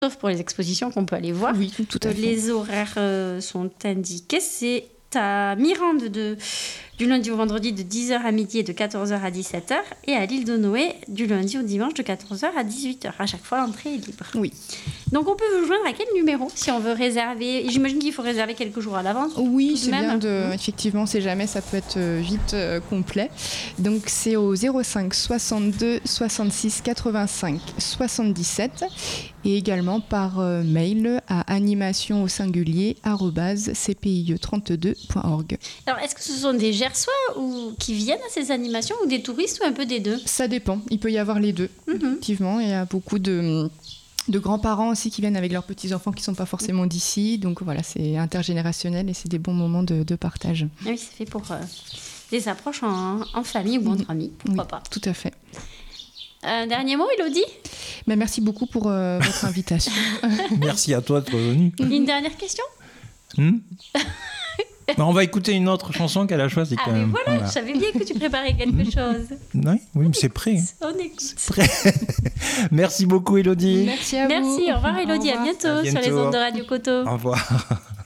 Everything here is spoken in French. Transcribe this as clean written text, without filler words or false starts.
sauf pour les expositions qu'on peut aller voir. Oui, tout à fait. Les horaires sont indiqués. C'est à Mirande du lundi au vendredi de 10h à midi et de 14h à 17h. Et à l'île de Noé du lundi au dimanche de 14h à 18h. À chaque fois, l'entrée est libre. Oui. Donc, on peut vous joindre à quel numéro si on veut réserver? J'imagine qu'il faut réserver quelques jours à l'avance. Oui, c'est bien effectivement, c'est jamais, ça peut être vite complet. Donc, c'est au 05 62 66 85 77 et également par mail à animation@cpie32.org. Alors, est-ce que ce sont des Gersois qui viennent à ces animations ou des touristes ou un peu des deux? Ça dépend, il peut y avoir les deux, effectivement. Il y a beaucoup de grands-parents aussi qui viennent avec leurs petits-enfants qui ne sont pas forcément d'ici. Donc voilà, c'est intergénérationnel et c'est des bons moments de partage. Ah oui, c'est fait pour des approches en famille ou entre amis, pourquoi pas. Tout à fait. Un dernier mot, Élodie? Merci beaucoup pour votre invitation. Merci à toi d'être venue. Une dernière question? On va écouter une autre chanson qu'elle a choisie. Ah, mais voilà, je savais bien que tu préparais quelque chose. Oui, mais c'est prêt. On écoute. Merci beaucoup, Élodie. Merci à vous. Merci, au revoir, Élodie. À bientôt sur les ondes de Radio Coteau. Au revoir.